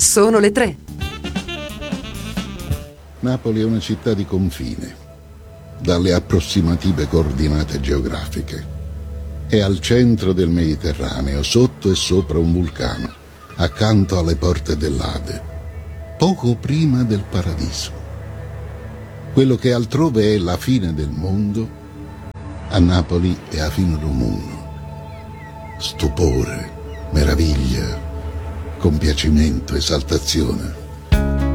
Sono le 3. Napoli è una città di confine, dalle approssimative coordinate geografiche. È al centro del Mediterraneo, sotto e sopra un vulcano, accanto alle porte dell'Ade, poco prima del paradiso. Quello che altrove è la fine del mondo, a Napoli è a fine del mondo. Stupore, meraviglia, compiacimento, esaltazione.